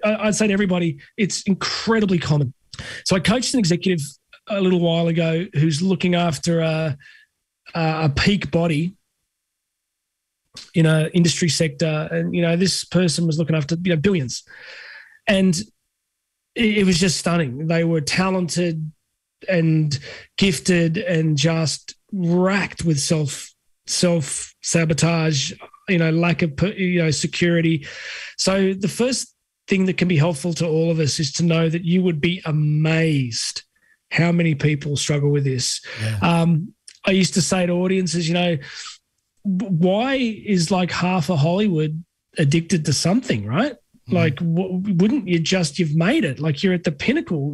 I'd say to everybody, it's incredibly common. So I coached an executive a little while ago who's looking after a peak body in an industry sector. And, this person was looking after, billions. And it was just stunning. They were talented and gifted and just racked with self-sabotage, lack of, security. So the first thing that can be helpful to all of us is to know that you would be amazed how many people struggle with this. Yeah. I used to say to audiences, why is like half of Hollywood addicted to something, right? Mm-hmm. Like, wouldn't you you've made it, like you're at the pinnacle,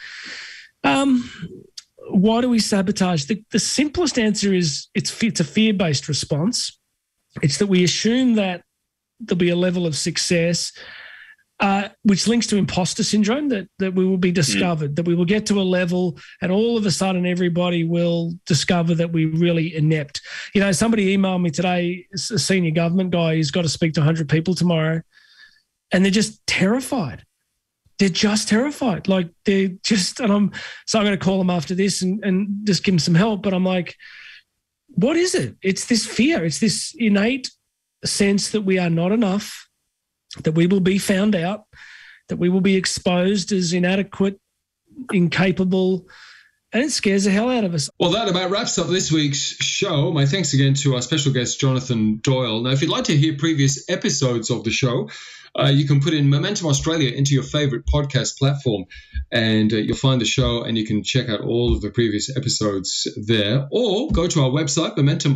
Why do we sabotage? The simplest answer is it's a fear-based response. It's that we assume that there'll be a level of success, which links to imposter syndrome, that we will be discovered, that we will get to a level and all of a sudden everybody will discover that we're really inept. Somebody emailed me today, a senior government guy who's got to speak to 100 people tomorrow, and they're just terrified. They're just terrified. Like they're just, and I'm going to call them after this and just give them some help. But I'm like, what is it? It's this fear. It's this innate sense that we are not enough, that we will be found out, that we will be exposed as inadequate, incapable, and it scares the hell out of us. Well, that about wraps up this week's show. My thanks again to our special guest, Jonathan Doyle. Now, if you'd like to hear previous episodes of the show, you can put in Momentum Australia into your favorite podcast platform and you'll find the show and you can check out all of the previous episodes there, or go to our website,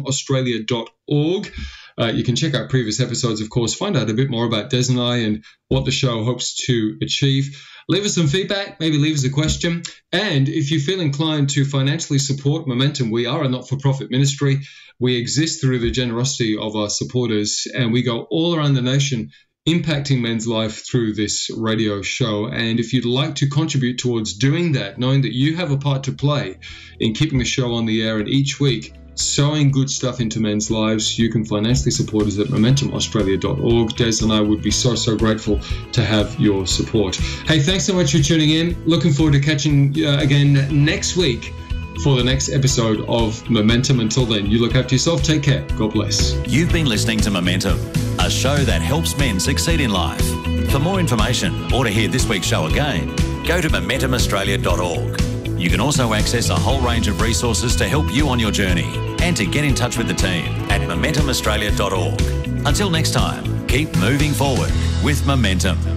momentumaustralia.org. You can check out previous episodes, of course, find out a bit more about Des and I and what the show hopes to achieve. Leave us some feedback, maybe leave us a question. And if you feel inclined to financially support Momentum, we are a not-for-profit ministry. We exist through the generosity of our supporters, and we go all around the nation impacting men's life through this radio show. And if you'd like to contribute towards doing that, knowing that you have a part to play in keeping the show on the air and each week sowing good stuff into men's lives, you can financially support us at momentumaustralia.org. Des and I would be so grateful to have your support. Hey, thanks so much for tuning in. Looking forward to catching you again next week for the next episode of Momentum. Until then, you look after yourself. Take care. God bless. You've been listening to Momentum, a show that helps men succeed in life. For more information or to hear this week's show again, go to momentumaustralia.org. You can also access a whole range of resources to help you on your journey and to get in touch with the team at momentumaustralia.org. Until next time, keep moving forward with Momentum.